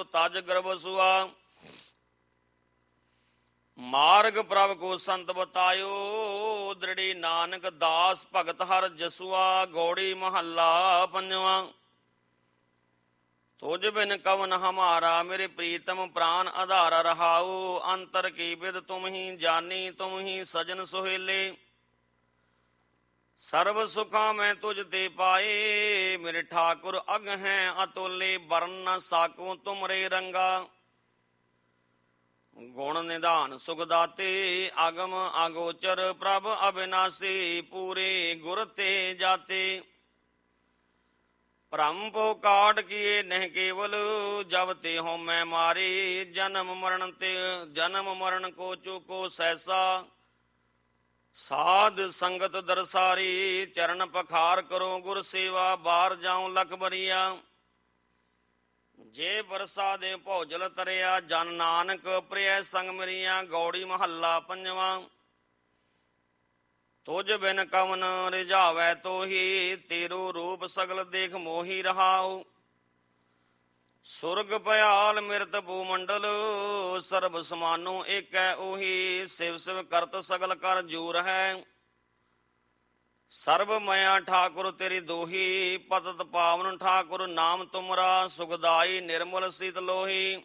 ਤਜ ਗਰਭ ਸੁਆ। ਮਾਰਗ ਪ੍ਰਭ ਕੋ ਸੰਤ ਬਤਾਇਓ, ਦ੍ਰਿੜੀ ਨਾਨਕ ਦਾਸ ਭਗਤ ਹਰ ਜਸੁਆ। ਗੌੜੀ ਮਹੱਲਾ ਪੰਜਵਾ। ਤੁਝ ਬਿਨ ਕਵਨ ਹਮਾਰਾ, ਮੇਰੇ ਪ੍ਰੀਤਮ ਪ੍ਰਾਨ ਆਧਾਰਾ। ਰਹਾਉ ਅੰਤਰ ਕੀ ਬਿਦ ਤੁਮ ਹੀ ਜਾਨੀ, ਤੁਮ ਹੀ ਸਜਨ ਸੁਹੇਲੇ। ਸਰਬ ਸੁਖਾਂ ਮੈਂ ਤੁਝ ਤੇ ਪਾਏ, ਮੇਰੇ ਠਾਕੁਰ ਅਗ ਹੈ ਅਤੁਲੇ। ਬਰਨ ਨ ਸਾਕੂ ਤੁਮਰੇ ਰੰਗਾ, ਗੁਣ ਨਿਧਾਨ ਸੁਖ ਦਾਤੇ। ਅਗਮ ਅਗੋਚਰ ਪ੍ਰਭ ਅਬਿਨਾਸੀ, ਪੂਰੇ ਗੁਰ ਤੇ ਜਾਤੇ। ਭ੍ਰਮ ਭੋ ਕਾਟ ਕੀਏ ਨਹਿ ਕੇਵਲ, ਜਬ ਤੇ ਹੋ ਮੈਂ ਮਾਰੇ। ਜਨਮ ਮਰਨ ਕੋ ਚੁਕੋ ਸੈਸਾ, ਸਾਧ ਸੰਗਤ ਦਰਸਾਰੀ। ਚਰਨ ਪਖਾਰ ਕਰੋ ਗੁਰ ਸੇਵਾ, ਬਾਰ ਜਾਉ ਲਖ ਬਰੀਆ। ਜੇ ਬਰਸਾ ਦੇ ਭੌਜਲ ਤਰਿਆ, ਜਨ ਨਾਨਕ ਪ੍ਰਿਯ ਸੰਗ ਮਰੀਆ। ਗੌੜੀ ਮਹੱਲਾ ਪੰਜਵਾ। ਤੁਝ ਬਿਨ ਕਵਨ ਰਿਝਾਵੈ ਤੋਹੀ, ਤੇਰੋ ਰੂਪ ਸਗਲ ਦੇਖ ਮੋਹੀ। ਰਹਾਉ ਸੁਰਗ ਭਿਆਲ ਮਿਰਤ ਭੂ ਮੰਡਲ, ਸਰਬ ਸਮਾਨੋ ਏਕੈ ਉਹੀ। ਸਿਵ ਸਿਵ ਕਰਤ ਸਗਲ ਕਰ ਜੂਰ ਹੈ, ਸਰਬ ਮਇਆ ਠਾਕੁਰ ਤੇਰੀ ਦੋਹੀ। ਪਤਤ ਪਾਵਨ ਠਾਕੁਰ ਨਾਮ ਤੁਮਰਾ, ਸੁਖਦਾਈ ਨਿਰਮਲ ਸੀਤ ਲੋਹੀ।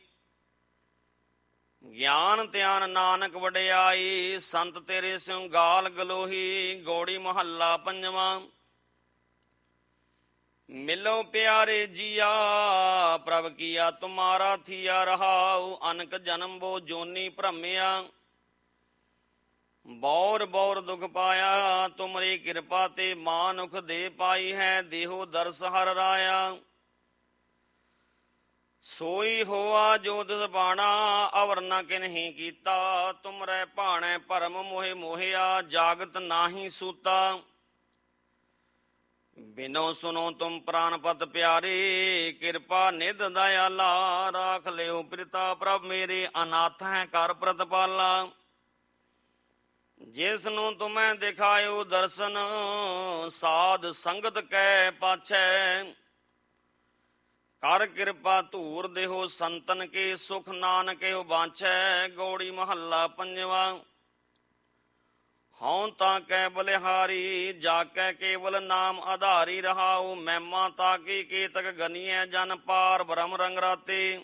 ਗਿਆਨ ਧਿਆਨ ਨਾਨਕ ਵਡਿਆਈ, ਸੰਤ ਤੇਰੇ ਸਿਉ ਗਾਲ ਗਲੋਹੀ। ਗੌੜੀ ਮਹੱਲਾ ਪੰਜਵਾ। ਮਿਲੋ ਪਿਆਰੇ ਜੀਆ, ਪ੍ਰਭ ਕੀਆ ਤੁਮਾਰਾ ਥੀਆ। ਰਹਾਉ ਅਨਕ ਜਨਮ ਬੋ ਜੋਨੀ ਭ੍ਰਮਿਆ, ਬੌਰ ਬੌਰ ਦੁਖ ਪਾਇਆ। ਤੁਮਰੀ ਕਿਰਪਾ ਤੇ ਮਾਨੁਖ ਦੇ ਪਾਈ ਹੈ, ਦੇਹੋ ਦਰਸ ਹਰ ਰਾਇਆ। ਸੋਈ ਹੋਆ ਜੋ ਤਿਸ ਬਾਣਾ, ਅਵਰ ਨ ਕਿਨਹੀ ਕੀਤਾ। ਤੁਮਰੇ ਭਾਣੈ ਭਰਮ ਮੋਹਿ ਮੋਹਿਆ, ਜਾਗਤ ਨਾਹੀ ਸੂਤਾ। ਬਿਨੋ ਸੁਨੋ ਤੁਮ ਪ੍ਰਾਨਪਤ ਪਿਆਰੇ, ਕਿਰਪਾ ਨਿਧ ਦਇਆਲਾ। ਰਾਖ ਲਿਓ ਪ੍ਰਿਤਾ ਪ੍ਰਭ ਮੇਰੇ, ਅਨਾਥ ਹੈ ਕਰ ਪ੍ਰਤਪਾਲਾ। ਜਿਸ ਨੂੰ ਤੁਮੈ ਦਿਖਾਇਓ ਦਰਸ਼ਨ, ਸਾਧ ਸੰਗਤ ਕੈ ਪਾਛੈ। ਕਰ ਕਿਰਪਾ ਧੂਰ ਦੇਹੋ ਸੰਤਨ ਕੇ, ਸੁਖ ਨਾਨਕਿਓ ਬਾਛੈ। ਗੌੜੀ ਮਹੱਲਾ ਪੰਜਵਾ। ਹਉ ਤਾਂ ਕੈ ਬਲਿਹਾਰੀ, ਜਾ ਕੈ ਕੇਵਲ ਨਾਮ ਆਧਾਰੀ। ਰਹਾਉ ਮਹਿਮਾ ਤਾਕੀ ਕੇਤਕ ਗਨੀਐ, ਜਨ ਪਾਰ ਬ੍ਰਹਮ ਰੰਗ ਰਾਤੇ।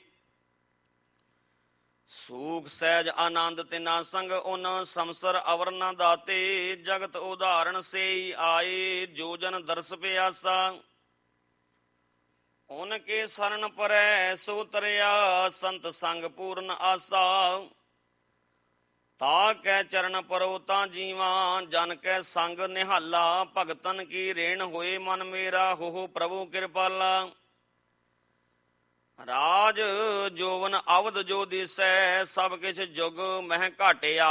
ਸੂਖ ਸਹਿਜ ਆਨੰਦ ਤਿਨਾ ਸੰਗ ਉਨ, ਸੰਸਰ ਅਵਰ ਨ ਦਾਤੇ। ਜਗਤ ਉਦਾਹਰਣ ਸੇਈ ਆਏ, ਜੋ ਜਨ ਦਰਸ ਪਿਆਸਾ। ਉਨ ਕੇ ਸਰਣ ਪਰੈ ਸੋ ਤਰਿਆ, ਸੰਤ ਸੰਗ ਪੂਰਨ ਆਸਾ। ਤਾ ਕੈ ਚਰਨ ਪਰੋ ਤਾਂ ਜੀਵਾ, ਜਨ ਕੈ ਸੰਗ ਨਿਹਾਲਾ। ਭਗਤਨ ਕੀ ਰੇਣ ਹੋਏ ਮਨ ਮੇਰਾ, ਹੋ ਪ੍ਰਭੂ ਕਿਰਪਾਲਾ। ਰਾਜ ਜੋਵਨ ਅਵਧ ਜੋ ਦਿਸੈ, ਸਭ ਕਿਛ ਜੁਗ ਮਹਿ ਘਾਟਿਆ।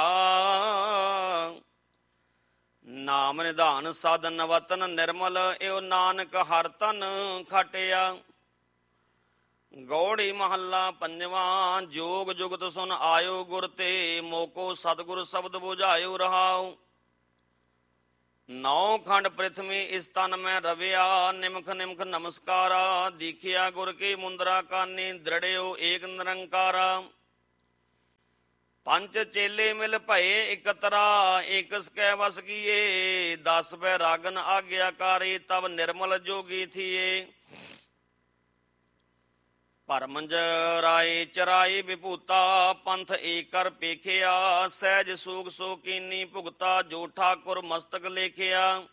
ਨਾਮ ਨਿਧਾਨ ਸਾਧਨ ਵਤਨ ਨਿਰਮਲ, ਏਉ ਨਾਨਕ ਹਰ ਤਨ ਖਟਿਆ। ਗੌੜੀ ਮਹੱਲਾ ਪੰਜਵਾ। ਜੋਗ ਜੁਗਤ ਸੁਨ ਆਇਓ ਗੁਰ ਤੇ, ਮੋਕੋ ਸਤਿਗੁਰ ਸ਼ਬਦ ਬੁਝਾਇਓ। ਰਹਾਉ ਨੌ ਖੰਡ ਪ੍ਰਿਥਵੀ ਇਸ ਤਨ ਮੈਂ ਰਵਿਆ, ਨਿਮਖ ਨਿਮਖ ਨਮਸਕਾਰਾ। ਦੀਖਿਆ ਗੁਰ ਕੀ ਮੁੰਦਰਾ ਕਾਨੀ, ਦ੍ਰਿੜਿਓ ਏਕ ਨਿਰੰਕਾਰਾ। ਪੰਜ ਚੇਲੇ ਮਿਲ ਭਏ ਇਕਤਰਾ, ਏਕਸ ਕੈ ਵਸ ਕੀਏ। 10 ਬੈਰਾਗਨ ਆਗਿਆਕਾਰੀ, ਤਬ ਨਿਰਮਲ ਜੋਗੀ ਥੀਏ। ਭਰਮੰਜ ਰਾਏ ਚਰਾਈ ਵਿਭੂਤਾ, ਪੰਥ ਏਕ ਕਰ ਪੇਖਿਆ। ਸਹਿਜ ਸੂਖ ਸੋ ਕੀਨੀ ਭੁਗਤਾ, ਜੋ ਠਾਕੁਰ ਮਸਤਕ ਲੇਖਿਆ।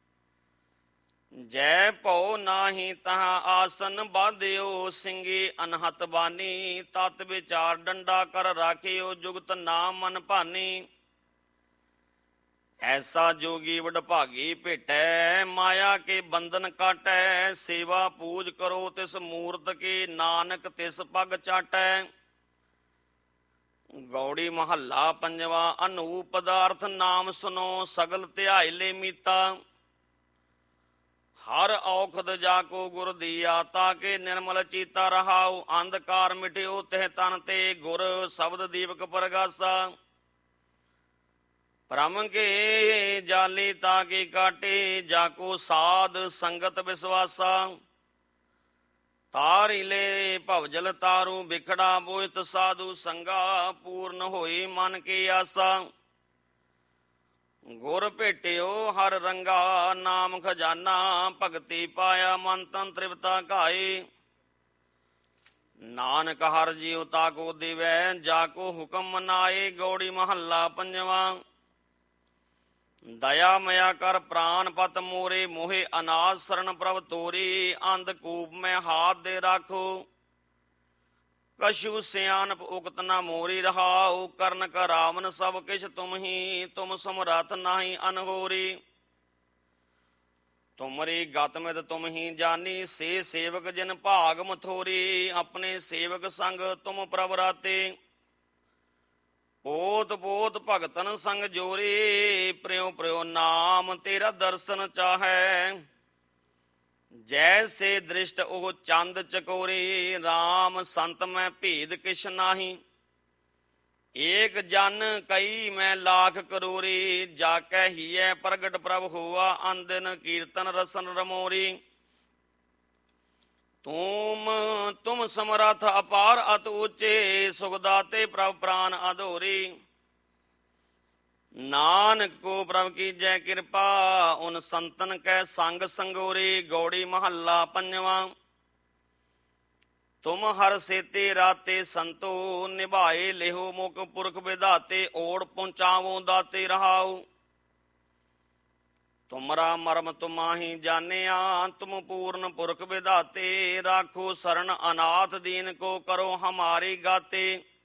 ਜੈ ਭਉ ਨਾਹੀ ਤਹਾਂ ਆਸਨ, ਬਾਧਿਓ ਸਿੰਘੀ ਅਨਹਤ ਬਾਨੀ। ਤਤ ਵਿਚਾਰ ਡੰਡਾ ਕਰ ਰਾਖਿਓ, ਜੁਗਤ ਨਾਮ ਮਨ ਭਾਨੀ। ਐਸਾ ਜੋਗੀ ਵਡਭਾਗੀ ਭੇਟੈ, ਮਾਇਆ ਕੇ ਬੰਧਨ ਕਾਟੈ। ਸੇਵਾ ਪੂਜ ਕਰੋ ਤਿਸ ਮੂਰਤ ਕੀ, ਨਾਨਕ ਤਿਸ ਪਗ ਚਾਟੈ। ਗੌੜੀ ਮਹੱਲਾ ਪੰਜਵਾ। ਅਨੂਪ ਪਦਾਰਥ ਨਾਮ ਸੁਨੋ, ਸਗਲ ਧਿਆਇਲੇ ਮੀਤਾ। ਹਰ ਔਖਦ ਜਾ ਕੋ ਗੁਰ ਦੀਆ, ਤਾਕੇ ਨਿਰਮਲ ਚੀਤਾ। ਰਹਾਉ ਅੰਧਕਾਰ ਮਿਟਿਓ ਤਿਹ ਤਨ ਤੇ, ਗੁਰ ਸ਼ਬਦ ਦੀਪਕ ਪ੍ਰਗਾਸਾ। ਭ੍ਰਮ ਕੇ ਜਾਲੀ ਤਾਕੇ ਕਾਟੇ, ਜਾਕੋ ਸਾਧ ਸੰਗਤ ਵਿਸਵਾਸਾ। ਤਾਰੀ ਲੈ ਭਵਜਲ ਤਾਰੂ ਬਿਖੜਾ ਬੋਇਤ ਸਾਧੂ ਸੰਗਾ ਪੂਰਨ ਹੋਈ ਮਨ ਕੀ ਆਸਾ ਗੁਰ ਭੇਟਿਓ ਹਰ ਰੰਗਾ ਨਾਮ ਖਜ਼ਾਨਾ ਭਗਤੀ ਪਾਇਆ ਮਨ ਤਨ ਤ੍ਰਿਪਤਾ ਘਾਏ ਨਾਨਕ ਹਰ ਜੀਉ ਤਾਕੋ ਦਿਵੈ ਜਾ ਕੋ ਹੁਕਮ ਮਨਾਏ ਗੌੜੀ ਮਹੱਲਾ ਪੰਜਵਾ ਦਇਆ ਮਇਆ ਕਰ ਪ੍ਰਾਨ ਪਤ ਮੋਰੇ ਮੋਹਿ ਅਨਾਜ ਸਰਣ ਪ੍ਰਭ ਤੋਰੀ ਅੰਧ ਕੂਪ ਮੈਂ ਹਾਥ ਦੇ ਰਾਖੋ ਕਛੂ ਸਿਆਨਪ ਉਕਤ ਨਾ ਮੋਰੀ ਰਹਾਉ ਕਰਨ ਕਰਾਵਨ ਸਭ ਕਿਛ ਤੁਮ ਹੀ ਤੁਮ ਸਮਰਥ ਨਾਹੀ ਅਨਹੋਰੀ ਤੁਮਰੀ ਗਤ ਮਿਤ ਤੁਮ ਹੀ ਜਾਨੀ ਸੇ ਸੇਵਕ ਜਿਨ ਭਾਗ ਮਥੋਰੀ ਆਪਣੇ ਸੇਵਕ ਸੰਗ ਤੁਮ ਪ੍ਰਭ ਰਾਤੇ ਪੋਤ ਪੋਤ ਭਗਤਨ ਸੰਗ ਜੋਰੀ ਪ੍ਰਿਉ ਪ੍ਰਿਉ ਨਾਮ ਤੇਰਾ ਦਰਸ਼ਨ ਚਾਹੈ ਜੈਸੇ ਦ੍ਰਿਸ਼ਟ ਉਹ ਚੰਦ ਚਕੋਰੀ RAM ਸੰਤ ਮੈਂ ਭੇਦ ਕਿਛ ਨਾਹੀ ਏਕ ਜਨ ਕਈ ਮੈਂ ਲਾਖ ਕਰੋਰੀ ਜਾ ਕੈ ਹੀਐ ਪ੍ਰਗਟ ਪ੍ਰਭ ਹੋਆ ਅੰਦਨ ਕੀਰਤਨ ਰਸਨ ਰਮੋਰੀ ਤੁਮ ਸਮਰਥ ਅਪਾਰ ਅਤ ਉੱਚੇ ਸੁਖ ਦਾਤੇ ਪ੍ਰਭ ਪ੍ਰਾਨ ਅਧੋਰੀ ਨਾਨਕ ਕੋ ਪ੍ਰਭ ਕੀ ਜੈ ਕਿਰਪਾ ਉਨ ਸੰਤਨ ਕੈ ਸੰਗ ਸੰਗੋਰੀ ਗੌੜੀ ਮਹੱਲਾ ਪੰਜਵਾ ਤੁਮ ਹਰ ਸੇਤੇ ਰਾਤੇ ਸੰਤੋ ਨਿਭਾਏ ਲਿਹੋ ਮੁਖ ਪੁਰਖ ਵਿਧਾਤੇ ਓੜ ਪਹੁੰਚਾਵੋ ਦਾਤੇ ਰਹਾਉ ਤੁਮਰਾ ਮਰਮ ਤੁਮਾਹੀ ਜਾਣਿਆ ਤੁਮ ਪੂਰਨ ਪੁਰਖ ਵਿਧਾਤੇ ਰਾਖੋ ਸਰਣ ਅਨਾਥ ਦੀਨ ਕੋ ਕਰੋ ਹਮਾਰੀ ਗਾਤੇ